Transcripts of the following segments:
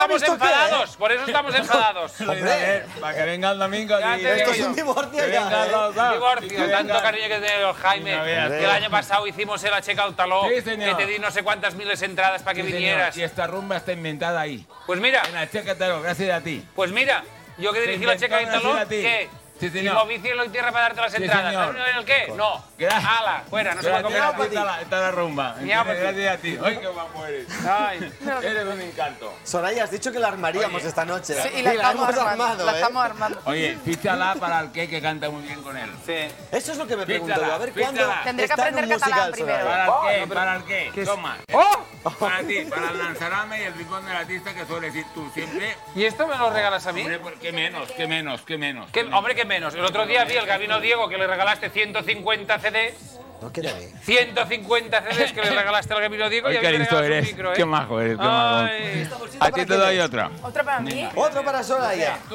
Estamos enfadados, por eso estamos enfadados. Hombre, para que venga el domingo. Esto es un divorcio ya, Divorcio, tanto cariño que tiene el Jaime. Que el año pasado hicimos el Checa Taló, Sí, señor. que te di no sé cuántas miles de entradas para que vinieras. Y esta rumba está inventada ahí. Pues mira, En la Checa Taló, gracias a ti. pues mira, yo que dirigí la Checa Taló, gracias a ti. ¿qué? Sí, Y señor. moví cielo y tierra para darte las Sí, entradas. señor. ¿Sabes en el qué? No. Gracias. Hala, fuera, no se va a Gracias a ti comer. está la rumba. Ya, pues, Gracias a ti. Ay, qué guapo eres. Ay. Eres un encanto. Soraya, has dicho que la armaríamos esta noche. Sí, y la estamos hemos armando. armado, La ¿eh? estamos armando. Oye, fíchala para el que canta muy bien con él. Sí. Eso es lo que me pregunto Fíjala, yo. A ver fíjala. cuándo Tendré que está en un aprender catalán musical, primero. Soraya. ¿Para el qué? ¿Para el qué? Toma. ¡Oh! Para ti, para el lanzarame y el rincón del artista que suele decir tú siempre. ¿Y esto me lo regalas a mí? Hombre, pues, ¿qué menos? ¿Qué menos? ¿Qué menos? Hombre, ¿qué menos? El otro día vi el Gabino Diego que le regalaste 150 CDs. No quiere ver. 150 CDs que le regalaste al Gabino Diego y Ay, a qué mí me listo regalas un eres. micro, ¿eh? Qué majo eres, qué majo. Ay. A ti te doy otra. ¿Otra para mí? Otro para Soraya. Tú,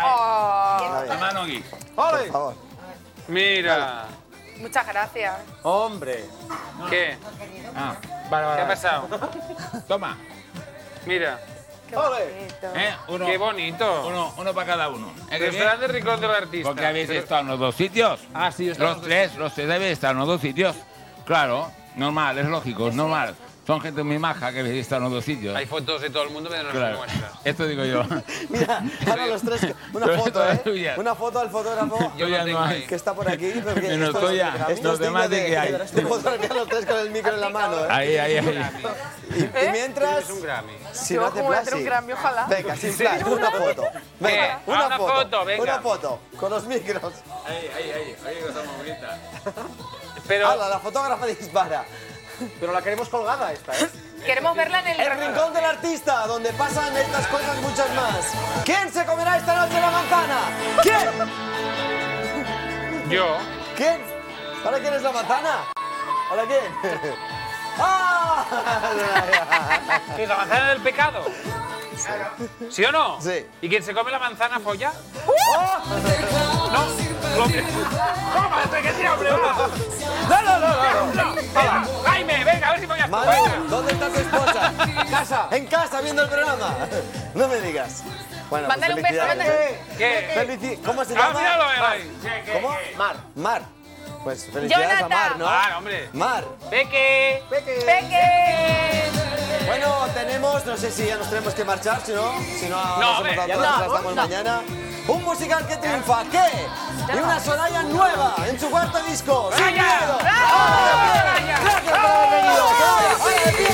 a Oh, la mano aquí. Por favor. Mira. muchas gracias. Hombre. ¿Qué? Ah, ¿Qué ha pasado? toma. Mira. Qué Ole. bonito. Uno, Qué bonito. uno para cada uno. ¿Eh, que bien? Restaurante Rincón del Artista. Porque habéis Pero- estado en los dos sitios. Ah, sí, yo estaba en Los tres habéis estado en los dos sitios. Claro, normal, es lógico, es normal. Son gente muy maja que habéis estado en los dos sitios. Hay fotos de todo el mundo, pero no Claro, se muestran. esto digo yo. Mira, ahora los tres. Una Pero foto, es tuya. Una foto al fotógrafo Yo ya no tengo no ahí. hay. que está por aquí. Porque Menos esto tuya. esto Los es demás digno de que hay. de fotografiar los tres con el micro en la mano, ¿eh? Ahí, ahí, ahí. Y mientras. Es un Grammy. Si no hace ¿Cómo voy a flash, hacer un sí. Grammy? Ojalá. Venga, sin flash, una foto. Venga, ¿Qué? Una foto, venga. Una foto, con los micros. Ahí, ahí, ahí. Ahí que estamos bonitas. Pero Hala, la fotógrafa dispara. Pero la queremos colgada esta, ¿eh? Queremos verla en El rincón del artista, donde pasan estas cosas muchas más. ¿Quién se comerá esta noche la manzana? ¿Quién? yo. ¿Quién? ¿Para quién es la manzana? ¿Para quién? ¡Ah! ¿Qué es la manzana del pecado? ¿Sí o no? Sí. ¿Y quien se come la manzana folla? ¡Oh! No. ¿Cómo? ¿Qué tiene, hombre? No. Venga, Jaime, venga, a ver si follas tú. Manu, Venga. ¿dónde está tu esposa? En casa. En casa, viendo el programa. No me digas. Bueno, pues Mándale un beso, felicidades, mándale. ¿eh? ¿Qué? ¿Cómo se Ah, llama? míralo, ahí. ¿Cómo? Mar. Pues felicidades a Mar, ¿no? Ah, hombre. Mar. Peque. ¡Peque! Bueno, tenemos, no sé si ya nos tenemos que marchar, si no No, nos hombre, hemos dado ya todas, no. las damos No. mañana. Un musical que triunfa, ¿qué? Y una Soraya nueva en su cuarto disco, Sin ¡Soraya! Miedo. ¡Bravo! ¡Gracias por haber venido! ¡Que vaya bien!